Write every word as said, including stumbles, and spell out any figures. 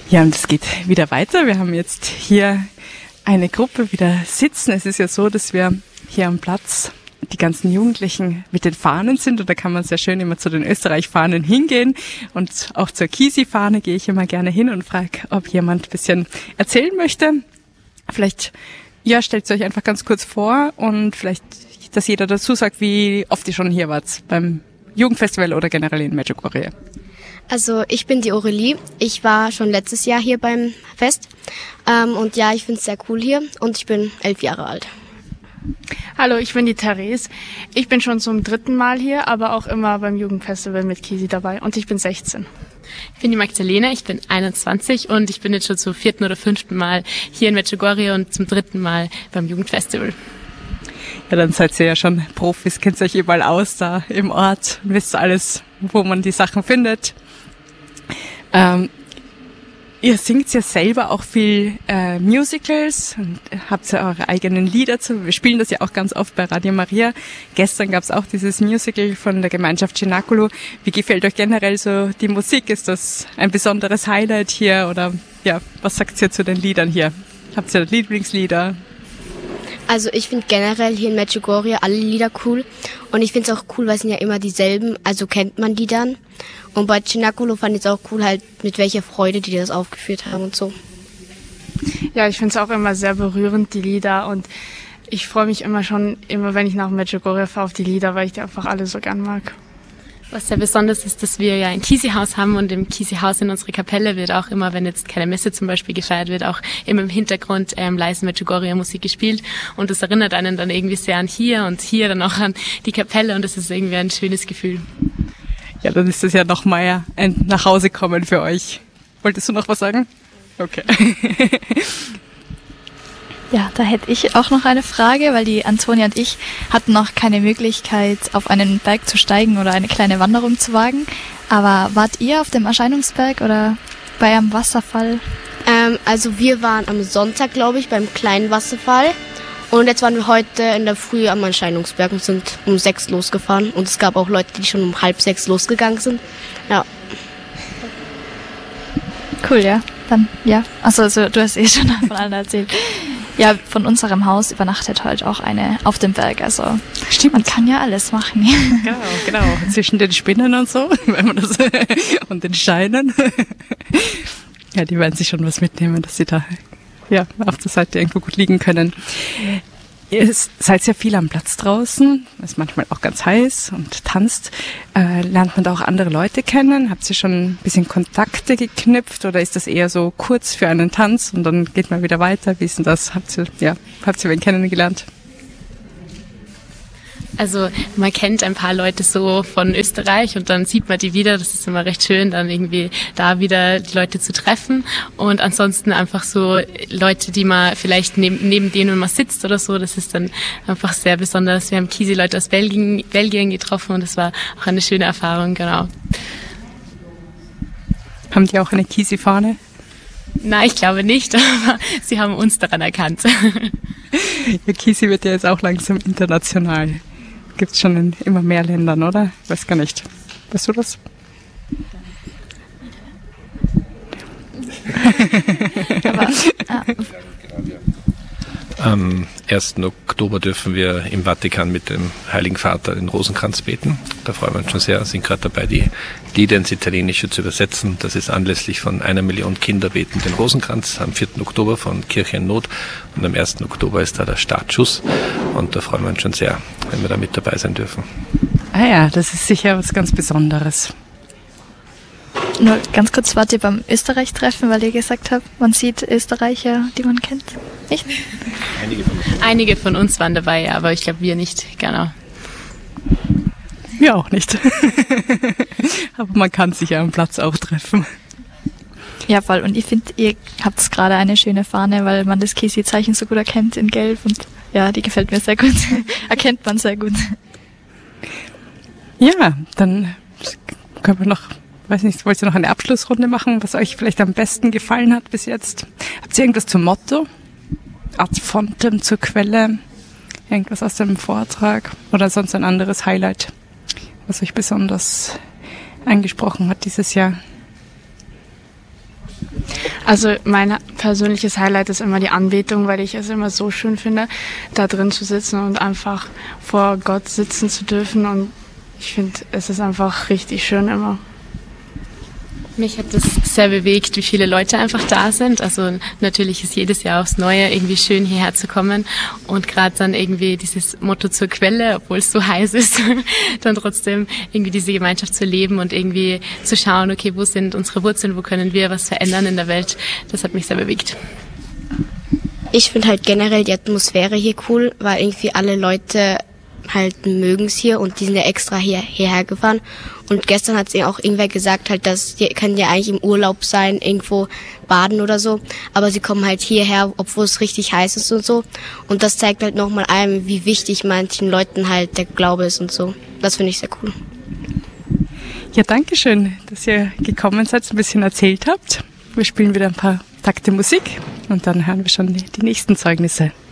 Ja, und es geht wieder weiter. Wir haben jetzt hier eine Gruppe wieder sitzen. Es ist ja so, dass wir hier am Platz die ganzen Jugendlichen mit den Fahnen sind und da kann man sehr schön immer zu den Österreich-Fahnen hingehen und auch zur Kisi-Fahne gehe ich immer gerne hin und frage, ob jemand ein bisschen erzählen möchte. Vielleicht, ja, stellt euch einfach ganz kurz vor und vielleicht, dass jeder dazu sagt, wie oft ihr schon hier wart beim Jugendfestival oder generell in Medjugorje. Also ich bin die Aurelie. Ich war schon letztes Jahr hier beim Fest ähm, und ja, ich finde es sehr cool hier und ich bin elf Jahre alt. Hallo, ich bin die Therese. Ich bin schon zum dritten Mal hier, aber auch immer beim Jugendfestival mit Kisi dabei und ich bin sechzehn. Ich bin die Magdalena, ich bin einundzwanzig und ich bin jetzt schon zum vierten oder fünften Mal hier in Medjugorje und zum dritten Mal beim Jugendfestival. Ja, dann seid ihr ja schon Profis, kennt euch überall aus da im Ort, wisst alles, wo man die Sachen findet. Ähm, Ihr singt ja selber auch viel äh, Musicals und habt ja eure eigenen Lieder zu. Wir spielen das ja auch ganz oft bei Radio Maria. Gestern gab es auch dieses Musical von der Gemeinschaft Cenacolo. Wie gefällt euch generell so die Musik? Ist das ein besonderes Highlight hier oder ja, was sagt ihr zu den Liedern hier? Habt ihr Lieblingslieder? Also ich finde generell hier in Medjugorje alle Lieder cool und ich finde es auch cool, weil es sind ja immer dieselben, also kennt man die dann. Und bei Cenacolo fand ich es auch cool, halt mit welcher Freude die das aufgeführt haben und so. Ja, ich finde es auch immer sehr berührend, die Lieder und ich freue mich immer schon, immer wenn ich nach Medjugorje fahre, auf die Lieder, weil ich die einfach alle so gern mag. Was sehr besonders ist, dass wir ja ein Kisi-Haus haben und im Kisi-Haus in unserer Kapelle wird auch immer, wenn jetzt keine Messe zum Beispiel gefeiert wird, auch immer im Hintergrund ähm, leise Medjugorje-Musik gespielt und das erinnert einen dann irgendwie sehr an hier und hier dann auch an die Kapelle und das ist irgendwie ein schönes Gefühl. Ja, dann ist das ja nochmal ein Nachhausekommen für euch. Wolltest du noch was sagen? Okay. Ja, da hätte ich auch noch eine Frage, weil die Antonia und ich hatten noch keine Möglichkeit, auf einen Berg zu steigen oder eine kleine Wanderung zu wagen. Aber wart ihr auf dem Erscheinungsberg oder bei einem Wasserfall? Ähm, also wir waren am Sonntag, glaube ich, beim kleinen Wasserfall. Und jetzt waren wir heute in der Früh am Erscheinungsberg und sind um sechs losgefahren. Und es gab auch Leute, die schon um halb sechs losgegangen sind. Ja. Cool, ja. Dann, ja. Achso, also, du hast eh schon von allen erzählt. Ja, von unserem Haus übernachtet heute auch eine auf dem Berg. Also stimmt. Man kann ja alles machen. Genau, genau. Zwischen den Spinnen und so, wenn man das und den Steinen. Ja, die werden sich schon was mitnehmen, dass sie da ja auf der Seite irgendwo gut liegen können. Ihr seid ja viel am Platz draußen, ist manchmal auch ganz heiß und tanzt. Äh, lernt man da auch andere Leute kennen? Habt ihr schon ein bisschen Kontakte geknüpft oder ist das eher so kurz für einen Tanz und dann geht man wieder weiter? Wie ist denn das? Habt ihr, ja, habt ihr wen kennengelernt? Also man kennt ein paar Leute so von Österreich und dann sieht man die wieder. Das ist immer recht schön, dann irgendwie da wieder die Leute zu treffen. Und ansonsten einfach so Leute, die man vielleicht neben, neben denen man sitzt oder so. Das ist dann einfach sehr besonders. Wir haben Kisi-Leute aus Belgien, Belgien getroffen und das war auch eine schöne Erfahrung, genau. Haben die auch eine Kisi-Fahne? Nein, ich glaube nicht, aber sie haben uns daran erkannt. Ja, Kisi wird ja jetzt auch langsam international. Gibt es schon in immer mehr Ländern, oder? Ich weiß gar nicht. Weißt du das? Aber, ah. Am ersten Oktober dürfen wir im Vatikan mit dem Heiligen Vater den Rosenkranz beten. Da freuen wir uns schon sehr, sind gerade dabei, die Lieder ins Italienische zu übersetzen. Das ist anlässlich von einer Million Kinder beten den Rosenkranz am vierten Oktober von Kirche in Not. Und am ersten Oktober ist da der Startschuss. Und da freuen wir uns schon sehr, wenn wir da mit dabei sein dürfen. Ah ja, das ist sicher was ganz Besonderes. Nur ganz kurz, wart ihr beim Österreich-Treffen, weil ihr gesagt habt, man sieht Österreicher, die man kennt? Nicht? Einige von uns, Einige von uns waren dabei, ja, aber ich glaube, wir nicht, genau. Wir auch nicht. Aber man kann sich ja am Platz auch treffen. Ja, voll. Und ich finde, ihr habt gerade eine schöne Fahne, weil man das Kisi-Zeichen so gut erkennt in Gelb. Und ja, die gefällt mir sehr gut. Erkennt man sehr gut. Ja, dann können wir noch, weiß nicht, wollt ihr noch eine Abschlussrunde machen, was euch vielleicht am besten gefallen hat bis jetzt? Habt ihr irgendwas zum Motto? Ad fontem zur Quelle? Irgendwas aus dem Vortrag? Oder sonst ein anderes Highlight, was euch besonders angesprochen hat dieses Jahr? Also mein persönliches Highlight ist immer die Anbetung, weil ich es immer so schön finde, da drin zu sitzen und einfach vor Gott sitzen zu dürfen. Und ich finde, es ist einfach richtig schön immer. Mich hat das sehr bewegt, wie viele Leute einfach da sind. Also natürlich ist jedes Jahr aufs Neue irgendwie schön, hierher zu kommen. Und gerade dann irgendwie dieses Motto zur Quelle, obwohl es so heiß ist, dann trotzdem irgendwie diese Gemeinschaft zu leben und irgendwie zu schauen, okay, wo sind unsere Wurzeln, wo können wir was verändern in der Welt. Das hat mich sehr bewegt. Ich finde halt generell die Atmosphäre hier cool, weil irgendwie alle Leute halt mögen es hier und die sind ja extra hier, hierher gefahren. Und gestern hat es auch irgendwer gesagt, halt, dass die können ja eigentlich im Urlaub sein, irgendwo baden oder so, aber sie kommen halt hierher, obwohl es richtig heiß ist und so. Und das zeigt halt nochmal einem, wie wichtig manchen Leuten halt der Glaube ist und so. Das finde ich sehr cool. Ja, danke schön, dass ihr gekommen seid, ein bisschen erzählt habt. Wir spielen wieder ein paar Takte Musik und dann hören wir schon die, die nächsten Zeugnisse.